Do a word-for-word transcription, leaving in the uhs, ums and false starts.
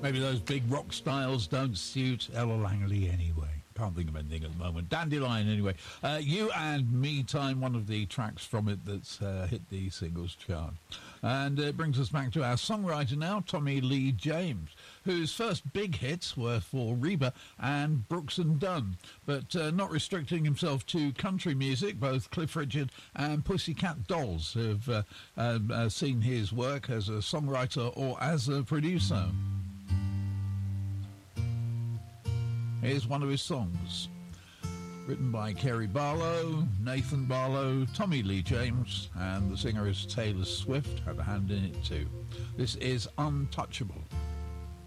Maybe those big rock styles don't suit Ella Langley anyway. Can't think of anything at the moment. Dandelion, anyway. Uh, You and Me Time, one of the tracks from it that's uh, hit the singles chart. And it brings us back to our songwriter now, Tommy Lee James, whose first big hits were for Reba and Brooks and Dunn, but uh, not restricting himself to country music. Both Cliff Richard and Pussycat Dolls have uh, uh, uh, seen his work as a songwriter or as a producer. Here's one of his songs, written by Kerry Barlow, Nathan Barlow, Tommy Lee James, and the singer is Taylor Swift, had a hand in it too. This is Untouchable.